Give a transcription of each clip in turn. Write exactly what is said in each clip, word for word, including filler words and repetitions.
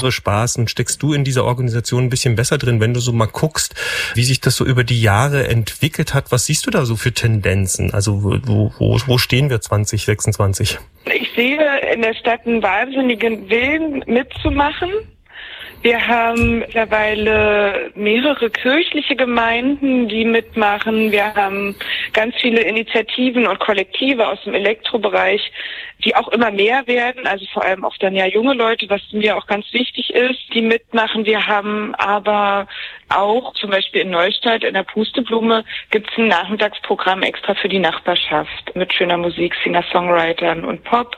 Spaß und steckst du in dieser Organisation ein bisschen besser drin, wenn du so mal guckst, wie sich das so über die Jahre entwickelt hat. Was siehst du da so für Tendenzen? Also wo, wo, wo stehen wir zwanzig sechsundzwanzig? Ich sehe in der Stadt einen wahnsinnigen Willen mitzumachen. Wir haben mittlerweile mehrere kirchliche Gemeinden, die mitmachen. Wir haben ganz viele Initiativen und Kollektive aus dem Elektrobereich, die auch immer mehr werden, also vor allem auch dann ja junge Leute, was mir auch ganz wichtig ist, die mitmachen. Wir haben aber auch zum Beispiel in Neustadt in der Pusteblume gibt es ein Nachmittagsprogramm extra für die Nachbarschaft mit schöner Musik, Singer-Songwritern und Pop.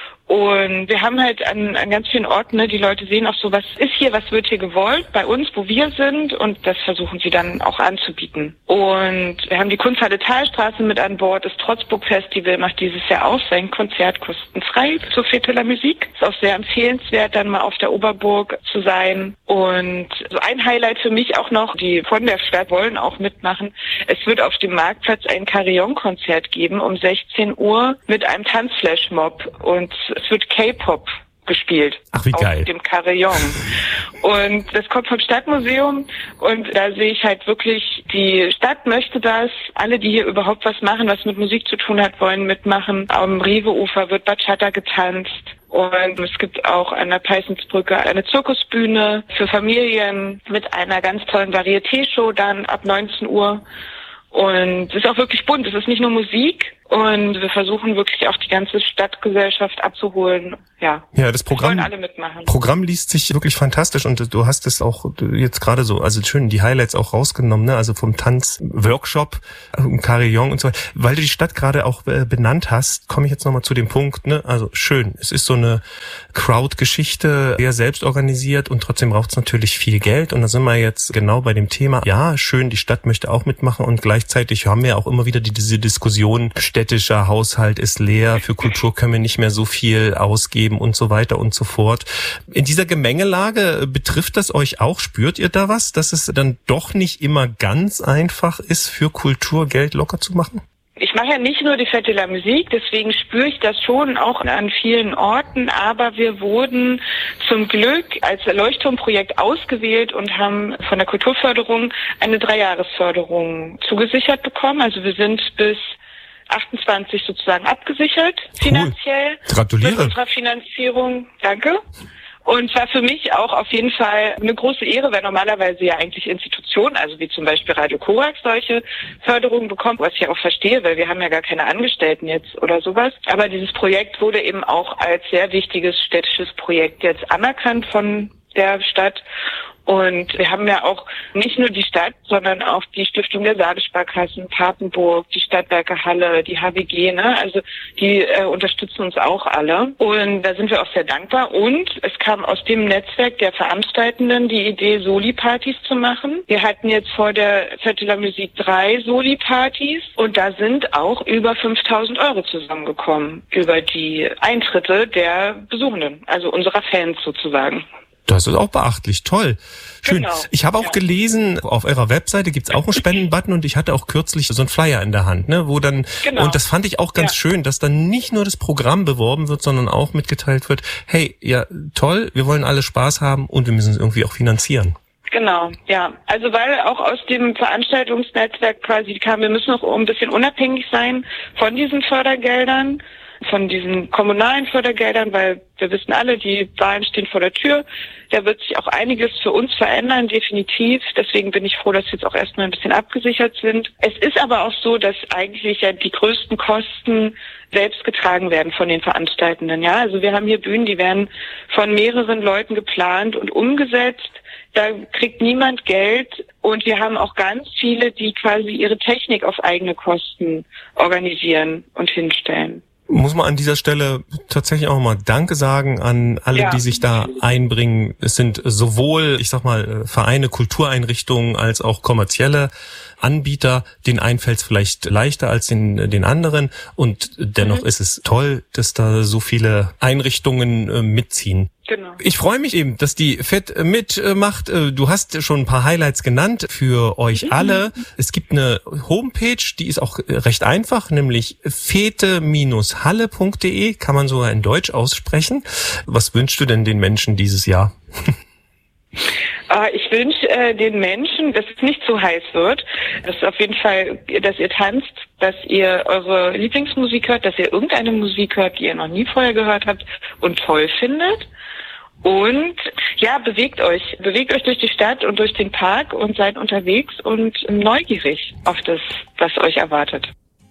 Und wir haben halt an, an ganz vielen Orten, ne, die Leute sehen auch so, was ist hier, was wird hier gewollt bei uns, wo wir sind, und das versuchen sie dann auch anzubieten. Und wir haben die Kunsthalle Talstraße mit an Bord, das Trotzburg Festival macht dieses Jahr auch sein Konzert kostenfrei zur Fête de la Musique. Ist auch sehr empfehlenswert, dann mal auf der Oberburg zu sein. Und so ein Highlight für mich auch noch, die von der Stadt wollen auch mitmachen. Es wird auf dem Marktplatz ein Carillon-Konzert geben um sechzehn Uhr mit einem Tanzflashmob, und es wird K-Pop gespielt. Ach, wie geil. Auf dem Carillon. Und das kommt vom Stadtmuseum, und da sehe ich halt wirklich, die Stadt möchte das. Alle, die hier überhaupt was machen, was mit Musik zu tun hat, wollen mitmachen. Am Rewe-Ufer wird Bachata getanzt. Und es gibt auch an der Peißensbrücke eine Zirkusbühne für Familien mit einer ganz tollen Varieté-Show dann ab neunzehn Uhr. Und es ist auch wirklich bunt. Es ist nicht nur Musik. Und wir versuchen wirklich auch die ganze Stadtgesellschaft abzuholen. Ja, ja, das Programm, wollen alle mitmachen. Programm liest sich wirklich fantastisch, und du hast es auch jetzt gerade so, also schön die Highlights auch rausgenommen, ne? Also vom Tanzworkshop, Carillon und so weiter. Weil du die Stadt gerade auch benannt hast, komme ich jetzt nochmal zu dem Punkt, ne? Also schön, es ist so eine Crowd-Geschichte, sehr selbst organisiert, und trotzdem braucht es natürlich viel Geld, und da sind wir jetzt genau bei dem Thema. Ja, schön, die Stadt möchte auch mitmachen, und gleichzeitig haben wir auch immer wieder die, diese Diskussion, städtischer Haushalt ist leer, für Kultur können wir nicht mehr so viel ausgeben und so weiter und so fort. In dieser Gemengelage, betrifft das euch auch? Spürt ihr da was, dass es dann doch nicht immer ganz einfach ist, für Kultur Geld locker zu machen? Ich mache ja nicht nur die Fête de la Musique, deswegen spüre ich das schon auch an vielen Orten, aber wir wurden zum Glück als Leuchtturmprojekt ausgewählt und haben von der Kulturförderung eine Dreijahresförderung zugesichert bekommen. Also wir sind bis achtundzwanzig sozusagen abgesichert, finanziell. Cool. Gratuliere. Mit unserer Finanzierung. Danke. Und war für mich auch auf jeden Fall eine große Ehre, weil normalerweise ja eigentlich Institutionen, also wie zum Beispiel Radio Korax, solche Förderungen bekommen, was ich ja auch verstehe, weil wir haben ja gar keine Angestellten jetzt oder sowas. Aber dieses Projekt wurde eben auch als sehr wichtiges städtisches Projekt jetzt anerkannt von der Stadt. Und wir haben ja auch nicht nur die Stadt, sondern auch die Stiftung der Saale-Sparkassen, Papenburg, die Stadtwerke Halle, die H W G, ne? Also die äh, unterstützen uns auch alle. Und da sind wir auch sehr dankbar. Und es kam aus dem Netzwerk der Veranstaltenden die Idee, Soli-Partys zu machen. Wir hatten jetzt vor der Fête de la Musique drei Soli-Partys, und da sind auch über fünftausend Euro zusammengekommen über die Eintritte der Besuchenden, also unserer Fans sozusagen. Das ist auch beachtlich, toll. Schön. Genau. Ich habe auch ja. gelesen, auf eurer Webseite gibt's auch einen Spendenbutton, und ich hatte auch kürzlich so einen Flyer in der Hand, ne, wo dann, genau. Und das fand ich auch ganz ja. schön, dass dann nicht nur das Programm beworben wird, sondern auch mitgeteilt wird, hey, ja, toll, wir wollen alle Spaß haben, und wir müssen es irgendwie auch finanzieren. Genau, ja. Also weil auch aus dem Veranstaltungsnetzwerk quasi kam, wir müssen auch ein bisschen unabhängig sein von diesen Fördergeldern, von diesen kommunalen Fördergeldern, weil wir wissen alle, die Wahlen stehen vor der Tür. Da wird sich auch einiges für uns verändern, definitiv. Deswegen bin ich froh, dass wir jetzt auch erstmal ein bisschen abgesichert sind. Es ist aber auch so, dass eigentlich ja die größten Kosten selbst getragen werden von den Veranstaltenden. Ja, also wir haben hier Bühnen, die werden von mehreren Leuten geplant und umgesetzt. Da kriegt niemand Geld, und wir haben auch ganz viele, die quasi ihre Technik auf eigene Kosten organisieren und hinstellen. Muss man an dieser Stelle tatsächlich auch mal Danke sagen an alle, ja. die sich da einbringen. Es sind sowohl, ich sag mal, Vereine, Kultureinrichtungen als auch kommerzielle Anbieter. Den einen fällt es vielleicht leichter als den, den anderen, und dennoch mhm. ist es toll, dass da so viele Einrichtungen äh, mitziehen. Genau. Ich freue mich eben, dass die Fett mitmacht. Du hast schon ein paar Highlights genannt für euch mhm. alle. Es gibt eine Homepage, die ist auch recht einfach, nämlich fete Bindestrich halle Punkt de, kann man sogar in Deutsch aussprechen. Was wünschst du denn den Menschen dieses Jahr? Ich wünsche äh, den Menschen, dass es nicht zu heiß wird, dass auf jeden Fall, dass ihr tanzt, dass ihr eure Lieblingsmusik hört, dass ihr irgendeine Musik hört, die ihr noch nie vorher gehört habt und toll findet. Und ja, bewegt euch, bewegt euch durch die Stadt und durch den Park und seid unterwegs und neugierig auf das, was euch erwartet.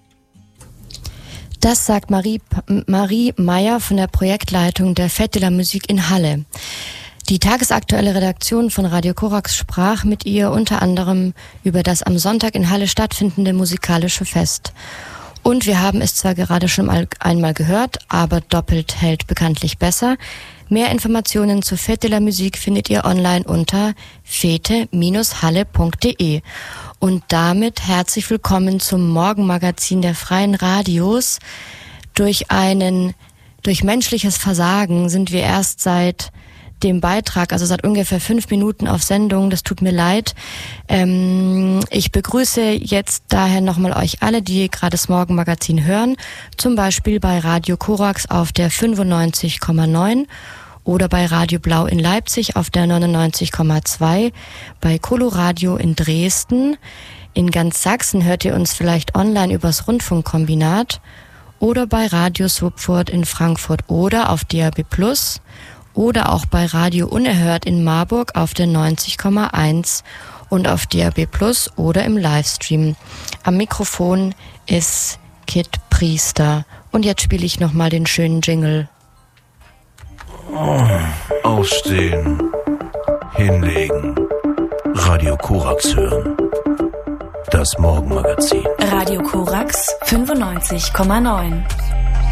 Das sagt Marie, Marie Meyer von der Projektleitung der Fête de la Musique in Halle. Die tagesaktuelle Redaktion von Radio Korax sprach mit ihr unter anderem über das am Sonntag in Halle stattfindende musikalische Fest. Und wir haben es zwar gerade schon mal einmal gehört, aber doppelt hält bekanntlich besser. Mehr Informationen zu Fête de la Musique findet ihr online unter fete Bindestrich halle Punkt de. Und damit herzlich willkommen zum Morgenmagazin der Freien Radios. Durch einen, durch menschliches Versagen sind wir erst seit dem Beitrag, also seit ungefähr fünf Minuten auf Sendung. Das tut mir leid. Ähm, ich begrüße jetzt daher nochmal euch alle, die gerade das Morgenmagazin hören, zum Beispiel bei Radio Korax auf der fünfundneunzig Komma neun oder bei Radio Blau in Leipzig auf der neunundneunzig Komma zwei, bei Coloradio in Dresden. In ganz Sachsen hört ihr uns vielleicht online übers Rundfunkkombinat oder bei Radio Subfurt in Frankfurt oder auf D A B plus. Oder auch bei Radio Unerhört in Marburg auf der neunzig Komma eins und auf D A B plus oder im Livestream. Am Mikrofon ist Kit Priester. Und jetzt spiele ich nochmal den schönen Jingle. Oh, aufstehen, hinlegen, Radio Korax hören. Das Morgenmagazin. Radio Korax fünfundneunzig Komma neun.